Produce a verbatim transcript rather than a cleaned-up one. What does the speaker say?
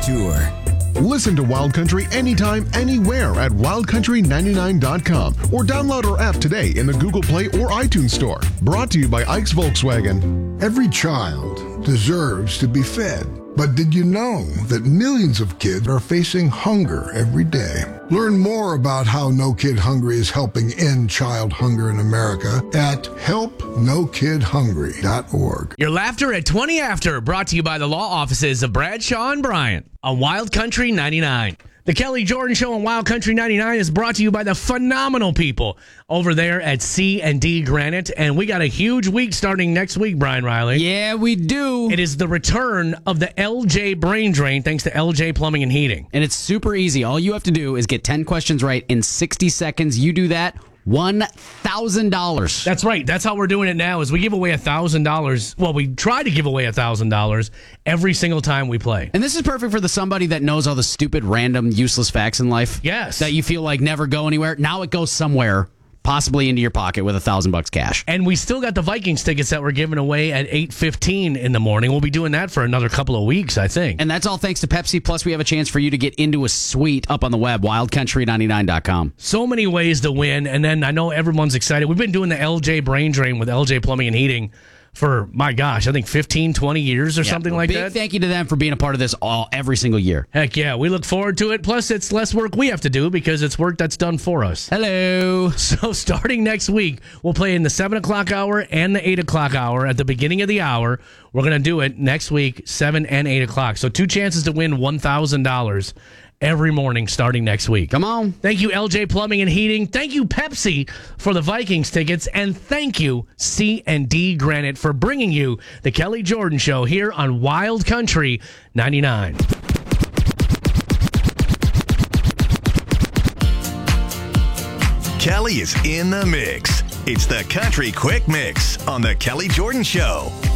Tour. Listen to Wild Country anytime, anywhere at wild country ninety-nine dot com or download our app today in the Google Play or iTunes Store. Brought to you by Ike's Volkswagen. Every child deserves to be fed. But did you know that millions of kids are facing hunger every day? Learn more about how No Kid Hungry is helping end child hunger in America at help no kid hungry dot org. Your laughter at twenty after, brought to you by the law offices of Bradshaw and Bryant on Wild Country ninety-nine. The Kelly Jordan Show on Wild Country ninety-nine is brought to you by the phenomenal people over there at C and D Granite. And we got a huge week starting next week, Brian Riley. Yeah, we do. It is the return of the L J Brain Drain, thanks to L J Plumbing and Heating. And it's super easy. All you have to do is get ten questions right in sixty seconds. You do that, one thousand dollars. That's right. That's how we're doing it now, is we give away one thousand dollars. Well, we try to give away one thousand dollars every single time we play. And this is perfect for the somebody that knows all the stupid, random, useless facts in life. Yes. That you feel like never go anywhere. Now it goes somewhere, possibly into your pocket with a thousand bucks cash. And we still got the Vikings tickets that we're giving away at eight fifteen in the morning. We'll be doing that for another couple of weeks, I think. And that's all thanks to Pepsi. Plus, we have a chance for you to get into a suite up on the web, wild country ninety-nine dot com. So many ways to win. And then I know everyone's excited. We've been doing the L J Brain Drain with L J Plumbing and Heating for, my gosh, I think fifteen, twenty years or Yeah, something like big that. Big thank you to them for being a part of this all every single year. Heck yeah, we look forward to it. Plus, it's less work we have to do because it's work that's done for us. Hello. So starting next week, we'll play in the seven o'clock hour and the eight o'clock hour at the beginning of the hour. We're going to do it next week, seven and eight o'clock. So two chances to win one thousand dollars every morning starting next week. Come on. Thank you, L J Plumbing and Heating. Thank you, Pepsi, for the Vikings tickets. And thank you, C and D Granite, for bringing you the Kelly Jordan Show here on Wild Country ninety-nine. Kelly is in the mix. It's the Country Quick Mix on the Kelly Jordan Show.